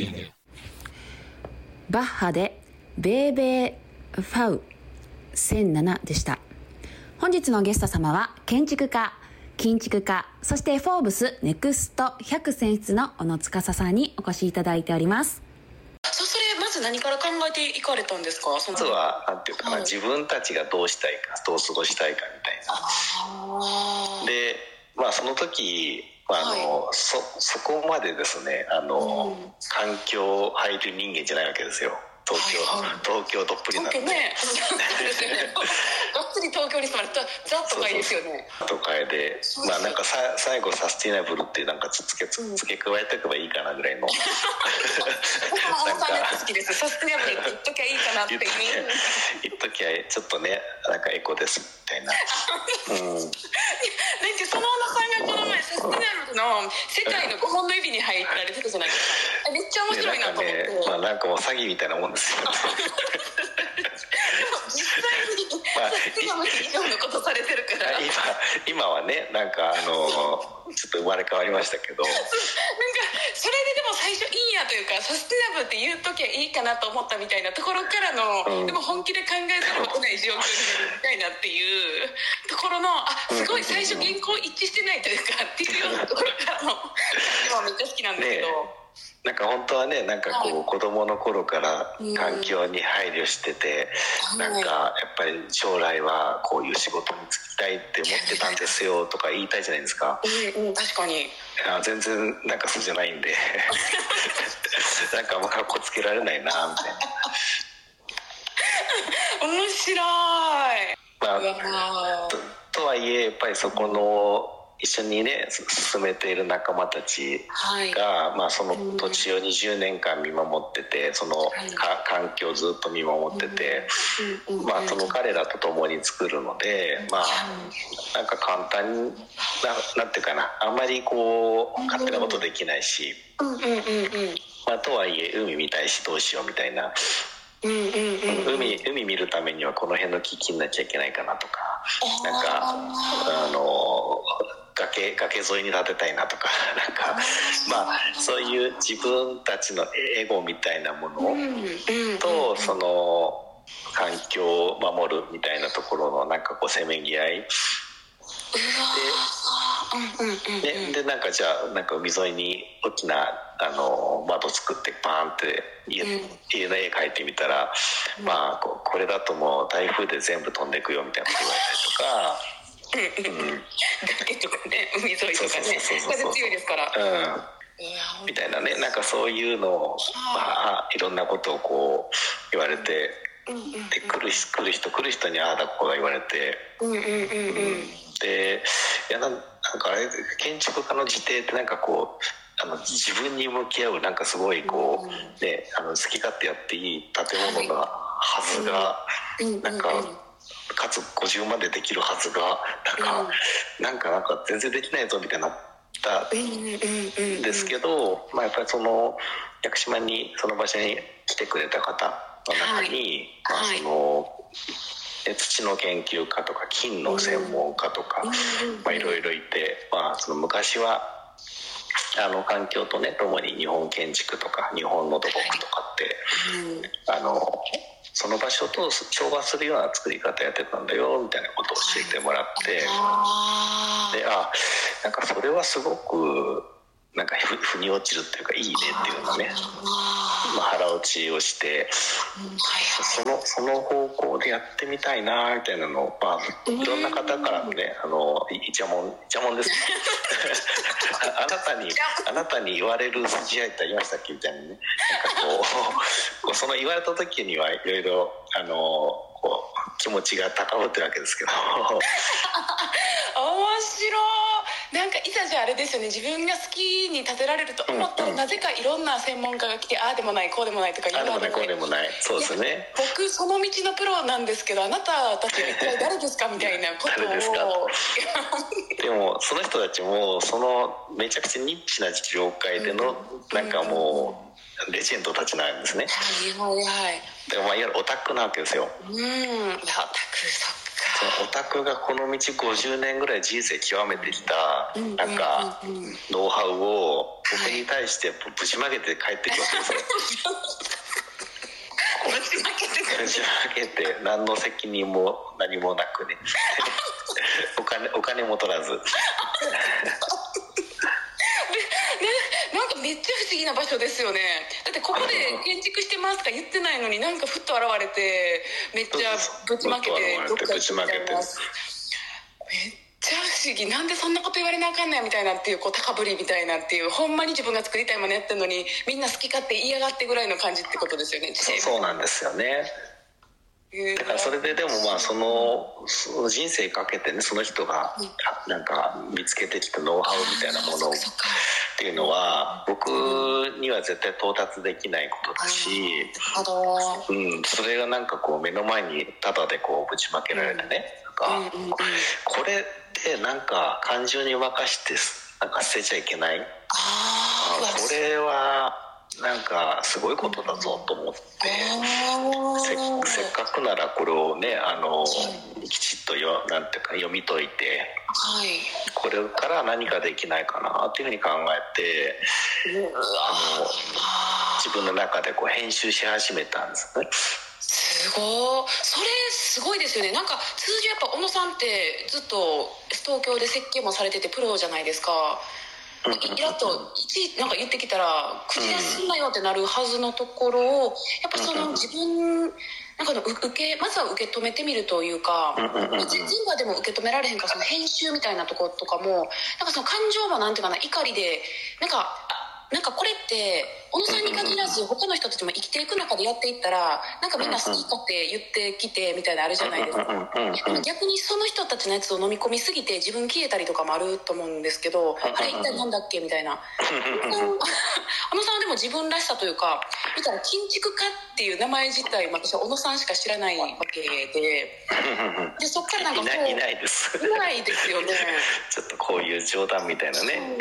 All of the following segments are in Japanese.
バッハでベーベーファウ1007でした。本日のゲスト様は建築家、建築家、そしてフォーブスネクスト100選出の小野司さんにお越しいただいております。 それまず何から考えていかれたんですか？ まずはなんていうかな、自分たちがどうしたいか、どう過ごしたいかみたいな。で、その時そこまでですね、環境配慮人間じゃないわけですよ。東京どっぷりなんで、ね、 がっつり東京に住まれたザ都会ですよね。 都会で、なんか最後サスティナブルってなんか付け加えておけばいいかなぐらいのなんか好きです。サスティナブルって言っときゃいいかなって言っときゃちょっとね、なんかエコですみたいな。 なんかその小野さんがこの前サスティナブルの世界の5本の指に入られてたじゃないですか。めっちゃ面白いなと思って。 なんかもう詐欺みたいなもんですよね。 実際にサスティナブル以上のことされてるから。 今はね、なんかちょっと生まれ変わりましたけど。なんかそれででも最初いいやというか、サスティナブルって言うときゃいいかなと思ったみたいなところからの、でも本気で考えざるを得ない状況になるみたいなっていうところの、すごい最初原稿一致してないというかっていうようなところからの今めっちゃ好きなんですけど、 なんか本当はね、なんかこう子供の頃から環境に配慮してて、なんかやっぱり将来はこういう仕事に就きたいって思ってたんですよとか言いたいじゃないですか。 確かに。 全然なんかそうじゃないんでなんかあんまかっこつけられないなみたいな。 面白い。 とはいえやっぱりそこの一緒にね進めている仲間たちが、その土地を20年間見守ってて、その環境をずっと見守ってて、その彼らと共に作るので、なんか簡単になんていうかな、あんまりこう勝手なことできないし、とはいえ海見たいしどうしようみたいな。海見るためにはこの辺の危機になっちゃいけないかなとか、なんか崖沿いに建てたいなとか、なんかそういう自分たちのエゴみたいなものとその環境を守るみたいなところのなんかこうせめぎ合いで、なんかじゃあなんか海沿いに大きな窓作ってバーンって家の絵描いてみたら、これだともう台風で全部飛んでいくよみたいなこと言われたりとか。 崖とかね、海沿いとかね、風強いですから、 みたいなね、なんかそういうのをいろんなことをこう言われて、で来る人にああだこうだ言われて、でいやなんかあれ建築家の自邸ってなんかこう自分に向き合うなんかすごいこうね好き勝手やっていい建物なはずが、なんか。かつ50までできるはずがなんか全然できないぞみたいになったんですけど、やっぱりその屋久島にその場所に来てくれた方の中に、その土の研究家とか金の専門家とかいろいろいて、その昔は環境とね共に日本建築とか日本の土木とかってその場所と調和するような作り方やってたんだよみたいなことを教えてもらって、でなんかそれはすごくなんか腑に落ちるっていうかいいねっていうのね、腹落ちをして、その方向でやってみたいなみたいなのを、いろんな方からのねイチャモンですあなたに言われる筋合いってありましたっけみたいなね、なんかこうその言われた時にはいろいろこう気持ちが高ぶってるわけですけど面白い。なんかいざじゃあれですよね、自分が好きに建てられると思ったら、なぜかいろんな専門家が来て、ああでもないこうでもないとか言うので、 こうでもない、そうですね、 僕その道のプロなんですけど、あなたたちは一体誰ですかみたいなことを誰ですかでもその人たちもそのめちゃくちゃニッチな業界でのなんかもうレジェンドたちなんですね。だからいわゆるオタクなわけですよ。 オタク、そっか。 そのオタクがこの道50年ぐらい人生極めてきたなんかノウハウを僕に対してぶちまけて帰ってくるわけですよ。 ぶちまけてくる。 ぶちまけて何の責任も何もなくねお金も取らずなんかめっちゃ不思議な場所ですよね。だってここで建築してますとか言ってないのになんかふっと現れてめっちゃぶちまけてどっか行っちゃいます。めっちゃ不思議。なんでそんなこと言われなあかんないみたいなっていう、こう高ぶりみたいなっていう、ほんまに自分が作りたいものやってるのにみんな好き勝手嫌がってぐらいの感じってことですよね。 そうなんですよね。だからそれででもまあその人生かけてね、その人がなんか見つけてきたノウハウみたいなものっていうのは僕には絶対到達できないことだし、それがなんかこう目の前にタダでこうぶちまけられてね、なんかこれってなんか感情に任してなんか捨てちゃいけない、これはなんかすごいことだぞと思って、せっかくならこれをねきちっとなんていうか読み解いて、これから何かできないかなっていうふうに考えて自分の中でこう編集し始めたんですね。 すごい。それすごいですよね。なんか通常やっぱ小野さんってずっと東京で設計もされててプロじゃないですか。やっとなんか言ってきたら口出すんなよってなるはずのところを、やっぱその自分なんかまずは受け止めてみるというか、全部はでも受け止められへんから、その編集みたいなところとかもなんかその感情もなんていうかな、怒りでなんかこれって小野さんに限らず他の人たちも生きていく中でやっていったらなんかみんな好き勝手言ってきてみたいなあるじゃないですか。でも逆にその人たちのやつを飲み込みすぎて自分消えたりとかもあると思うんですけど、あれ一体なんだっけみたいな。小野さんはでも自分らしさというか見たら建築家っていう名前自体私は小野さんしか知らないわけでそっからなんかいないですいないですよね。 ちょっとこういう冗談みたいなね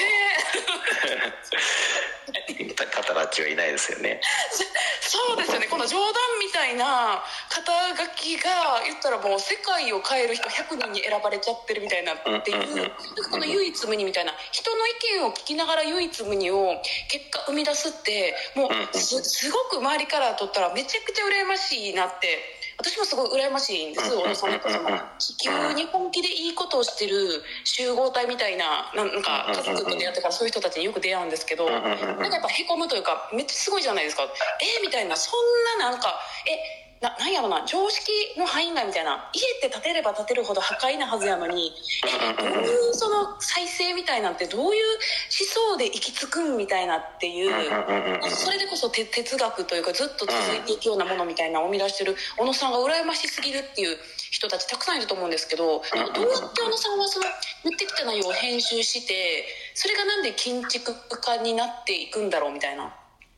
タタラッチはいないですよね。 そうですよね。この冗談みたいな肩書きが言ったらもう世界を変える人100人に選ばれちゃってるみたいなっていう、なんかこの唯一無二みたいな人の意見を聞きながら唯一無二を結果生み出すってもうすごく周りからとったらめちゃくちゃ羨ましいなって。私もすごい羨ましいんです。小野さんってその地球に本気でいいことをしてる集合体みたいな、なんか家族でやってからそういう人たちによく出会うんですけど、なんかやっぱへこむというかめっちゃすごいじゃないですか。みたいな、そんななんかなんやろな、常識の範囲外みたいな、家って建てれば建てるほど破壊なはずやのにどういうその再生みたいなんてどういう思想で行き着くんみたいなっていう、それでこそ哲学というかずっと続いていくようなものみたいなのを生み出してる小野さんが羨ましすぎるっていう人たちたくさんいると思うんですけど、どうやって小野さんはその言ってきた内容を編集してそれがなんで建築家になっていくんだろうみたいな。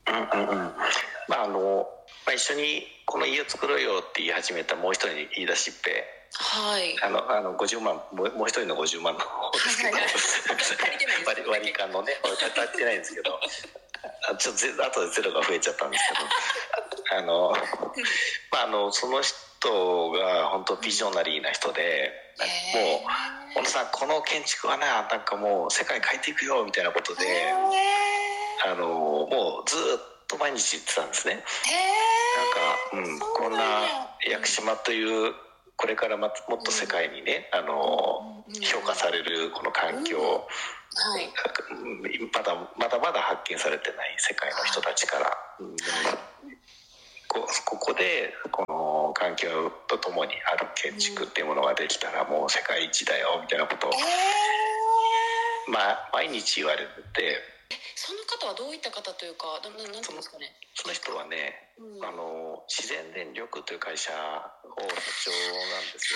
一緒にこの家を作ろうよって言い始めたもう一人に言い出しっぺ、50万もう一人の50万の方ですけど、割り勘のね足ってないんですけどちょっと後でゼロが増えちゃったんですけどその人が本当ビジョナリーな人で、もう小野さんこの建築はなんかもう世界変えていくよみたいなことでもうずっと毎日言ってたんですね。なんか、こんな屋久島というこれからもっと世界にね評価されるこの環境、まだまだ発見されてない世界の人たちから、ここでこの環境とともにある建築っていうものができたらもう世界一だよみたいなことを、毎日言われて。 その方はどういった方というか、なんていうんですかね。 その人はね、自然電力という会社を社長なんですよ。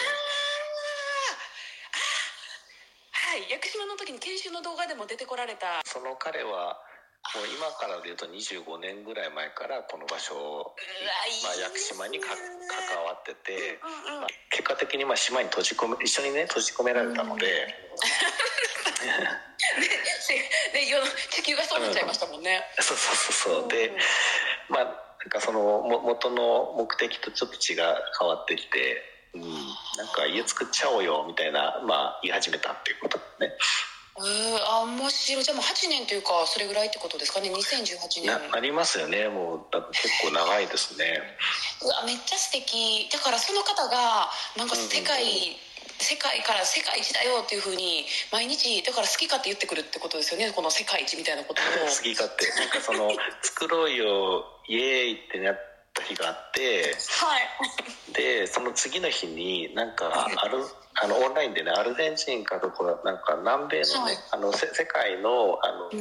屋久島の時に研修の動画でも出てこられた。 その彼はもう今からでいうと25年ぐらい前からこの場所を屋久島に関わってて、結果的に島に一緒にね閉じ込められたので。 で地球がそうなっちゃいましたもんね。 そうで、なんかその元の目的とちょっと違う変わってきて、 なんか家作っちゃおうよみたいな、言い始めたっていうことね。 面白い。じゃあもう8年というかそれぐらいってことですかね。2018年ありますよね。もう結構長いですね。 めっちゃ素敵。だからその方がなんか世界から世界一だよっていう風に毎日だから好き勝手言ってくるってことですよね。この世界一みたいなことを好き勝手なんかその作ろうよイエーイってなった日があって、 はい、 でその次の日になんかオンラインでね、アルゼンチンかどこかなんか南米のね、世界の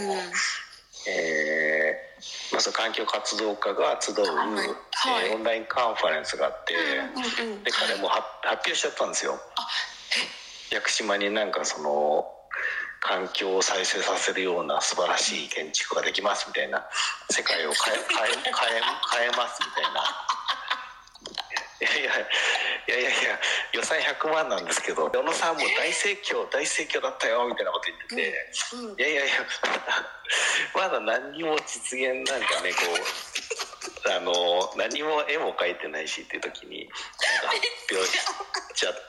その環境活動家が集う、オンラインカンファレンスがあって、で彼も発表しちゃったんですよ。屋久島になんかその環境を再生させるような素晴らしい建築ができますみたいな、世界を変えますみたいな。いや予算100万なんですけど、小野さんも大盛況だったよみたいなこと言ってて、いやまだ何にも実現なんかね、こう何も絵も描いてないしっていう時になんか発表しちゃって、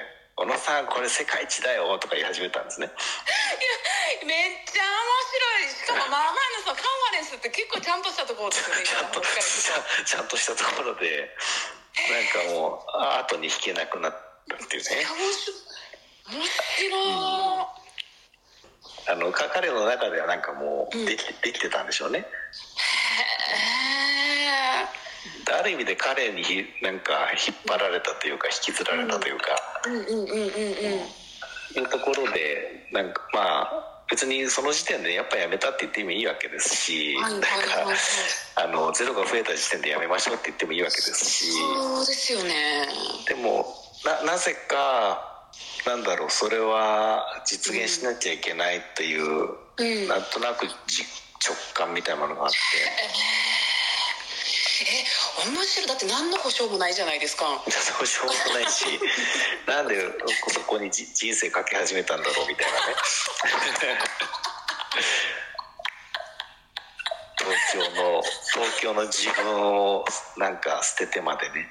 小野さんこれ世界一だよとか言い始めたんですね。 いやめっちゃ面白い。しかもまあのカンファレンスって結構ちゃんとしたところですよね。 ちゃんとしたところでなんかもう後に引けなくなったっていうね。 面白い。 彼の中ではなんかもうできてたんでしょうね。ある意味で彼になんか引っ張られたというか引きずられたというかいうところで、なんか別にその時点でやっぱやめたって言ってもいいわけですし、なんかゼロが増えた時点でやめましょうって言ってもいいわけですし。 そうですよね。 でもなぜかなんだろう、それは実現しなきゃいけないという、なんとなく直感みたいなものがあって、 面白い。だって何の保証もないじゃないですか。 保証もないしなんでそこに人生かけ始めたんだろうみたいなね東京の自分をなんか捨ててまでね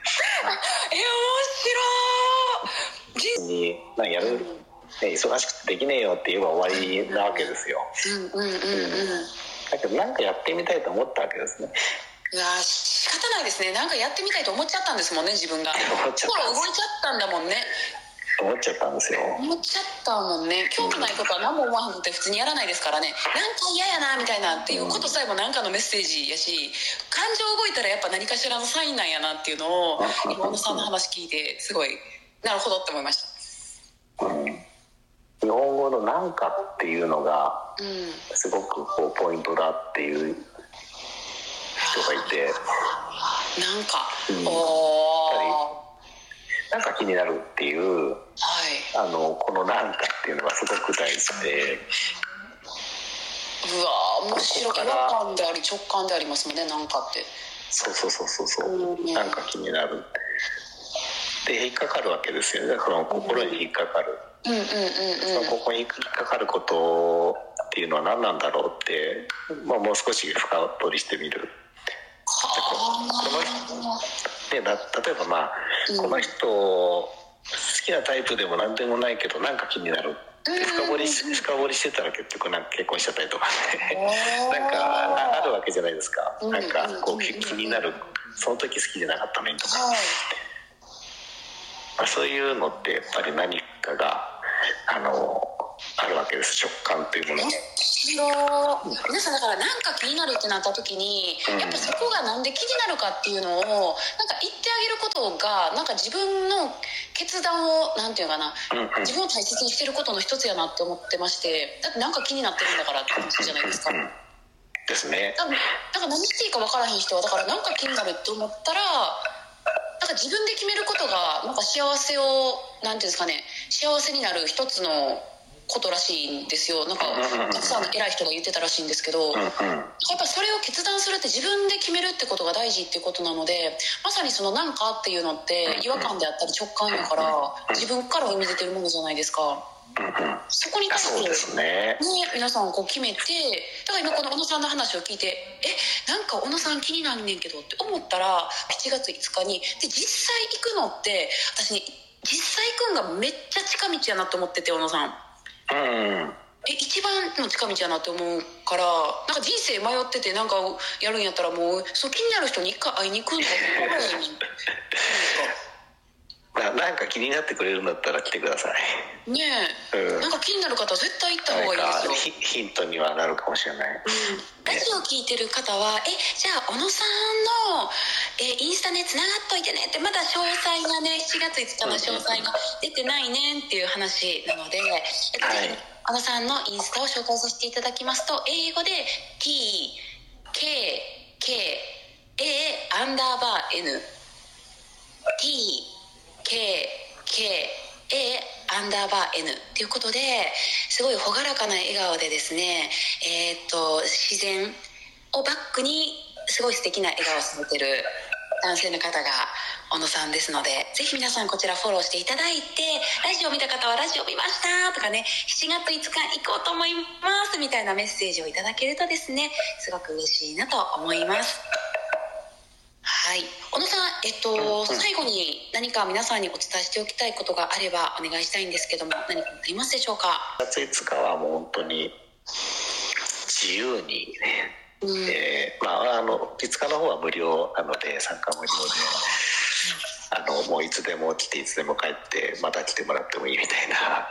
面白い。 にやる、忙しくてできねえよって言えば終わりなわけですよ。だけどなんかやってみたいと思ったわけですね。 いや仕方ないですね。なんかやってみたいと思っちゃったんですもんね、自分が。心動いちゃったんだもんね。 思っちゃったんですよ。 思っちゃったもんね。興味ないことは何も思わんって普通にやらないですからね。なんか嫌やなみたいなっていうことさえも何かのメッセージやし、感情動いたらやっぱ何かしらのサインなんやなっていうのを今野さんの話聞いてすごいなるほどって思いました。 日本語のなんかっていうのがすごくこうポイントだっていう人がいて、 なんか、 なんか気になるっていう、このなんかっていうのがすごく大事で、 面白い。違和感であり直感でありますもんね、なんかって。 そうなんか気になるで引っかかるわけですよね。その心に引っかかる、ここに引っかかることっていうのは何なんだろうって、もう少し深掘りしてみる。例えばこの人好きなタイプでも何でもないけどなんか気になるって深掘りしてたら結局なんか結婚しちゃったりとかねなんかあるわけじゃないですか。なんかこう気になる、その時好きじゃなかったのにとか、そういうのってやっぱり何かがあるわけです。直感というものが。 皆さんだからなんか気になるってなった時に、やっぱそこがなんで気になるかっていうのをなんか言ってあげることがなんか自分の決断をなんていうかな、自分を大切にしてることの一つやなって思ってまして、だってなんか気になってるんだからって話じゃないですか。 ですね。 だから何していいか分からへん人はだからなんか気になるって思ったらなんか自分で決めることがなんか幸せをなんていうんですかね、幸せになる一つのことらしいんですよ。なんかたくさん偉い人が言ってたらしいんですけど、やっぱそれを決断するって自分で決めるってことが大事っていうことなので、まさにそのなんかっていうのって違和感であったり直感やから自分から生み出てるものじゃないですか。 そこに対してそうですね、 皆さんこう決めて、だから今この小野さんの話を聞いてなんか小野さん気になんねんけどって思ったら、7月5日にで実際行くのって私ね、実際行くんがめっちゃ近道やなと思ってて、小野さん一番の近道やなって思うから、なんか人生迷っててなんかやるんやったらもうそう気になる人に一回会いに行くんだなんか気になってくれるんだったら来てくださいねえ、なんか気になる方は絶対行った方がいいですよ。 ヒントにはなるかもしれない、 ラジオ聞いてる方はじゃあ小野さんの、インスタねつながっといてねって、まだ詳細がね7月5日の詳細が出てないねっていう話なので、ぜひ小野さんのインスタを紹介させていただきますと、英語で TKKA_N TKKA_Nっていうことで、すごい朗らかな笑顔でですね、自然をバックにすごい素敵な笑顔をされてる男性の方が小野さんですので、ぜひ皆さんこちらフォローしていただいて、ラジオ見た方はラジオ見ましたとかね、7月5日行こうと思いますみたいなメッセージをいただけるとですね、すごく嬉しいなと思います。はい、小野さん、最後に何か皆さんにお伝えしておきたいことがあればお願いしたいんですけども、何かありますでしょうか。 7月5日はもう本当に自由にね、5日の方は無料なので、参加無料で、もういつでも来ていつでも帰ってまた来てもらってもいいみたいな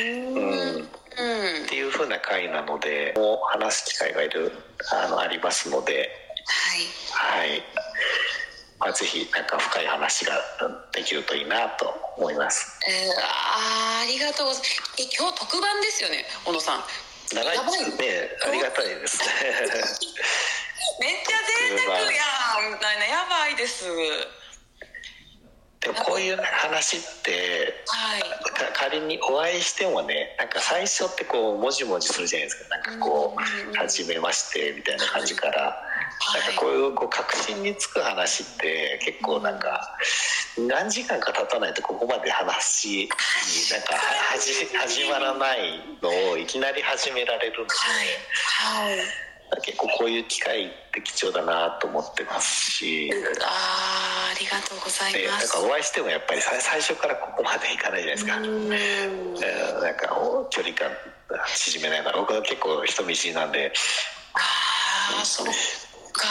っていう風な会なので、もう話す機会がありますので、はい、ぜひなんか深い話ができるといいなと思います。 ありがとうございます。今日特番ですよね、小野さん。 長いですね、ありがたいですねめっちゃ贅沢やんみたいな、やばいです。 でもこういう話って、仮にお会いしてもね、なんか最初ってこうもじもじするじゃないですか。なんかこう初めましてみたいな感じから、なんかこういう確信につく話って結構なんか何時間か経たないとここまで話になんか始まらないのをいきなり始められるので、結構こういう機会って貴重だなと思ってますし、 ありがとうございます。 なんかお会いしてもやっぱり最初からここまでいかないじゃないですか。なんか距離感縮めないなら、僕は結構人見知りなんで。 そっか。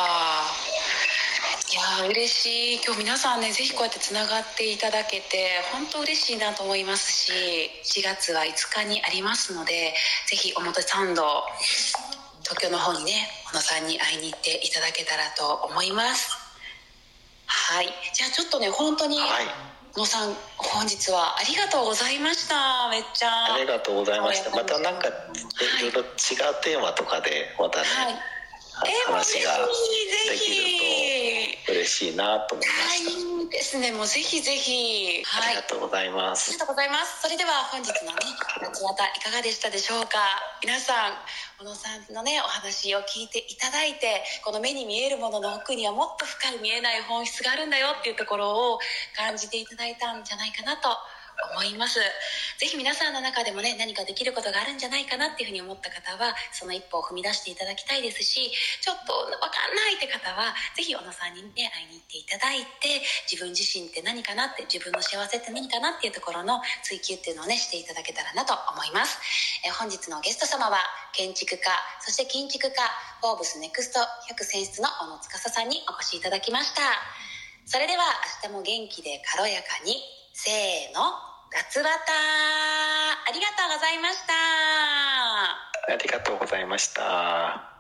いや嬉しい。今日皆さんね、ぜひこうやってつながっていただけて本当嬉しいなと思いますし、4月は5日にありますので、ぜひ表参道東京の方にね、小野さんに会いに行っていただけたらと思います。はい、じゃあちょっとね、本当に小野さん、本日はありがとうございました。めっちゃありがとうございました。またなんかいろいろ違うテーマとかでまたね、話ができると嬉しいなと思いました。 はいですね、もうぜひぜひ、 ありがとうございます。 ありがとうございます。それでは本日のね、夏型いかがでしたでしょうか。皆さん、小野さんのね、お話を聞いていただいて、この目に見えるものの奥にはもっと深い見えない本質があるんだよっていうところを感じていただいたんじゃないかなと思います。ぜひ皆さんの中でもね、何かできることがあるんじゃないかなっていうふうに思った方は、その一歩を踏み出していただきたいですし、ちょっと分かんないって方はぜひ小野さんにね、会いに行っていただいて、自分自身って何かなって、自分の幸せって何かなっていうところの追求っていうのをね、していただけたらなと思います。本日のゲスト様は建築家、そして建築家フォーブスネクスト100選出の小野司さんにお越しいただきました。それでは明日も元気で軽やかに、せーの、夏バタありがとうございました。 ありがとうございました。